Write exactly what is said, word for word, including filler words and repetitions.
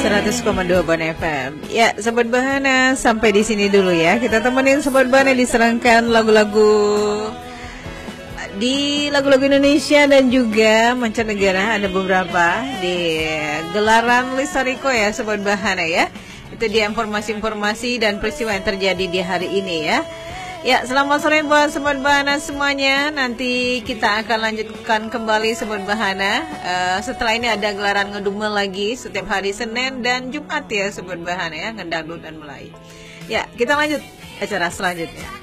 seratus koma dua Ban F M. Ya, Sobat Bahana, sampai di sini dulu ya. Kita temenin Sobat Bahana diserangkan lagu-lagu di lagu-lagu Indonesia dan juga mancanegara. Ada beberapa di gelaran Lestarico ya Sobat Bahana ya. Itu dia informasi-informasi dan peristiwa yang terjadi di hari ini ya. Ya, selamat sore buat Sobat Bahana semuanya. Nanti kita akan lanjutkan kembali Sobat Bahana. uh, Setelah ini ada gelaran ngedumel lagi setiap hari Senin dan Jumat ya Sobat Bahana ya, ngedangdut dan Melayu. Ya, kita lanjut acara selanjutnya.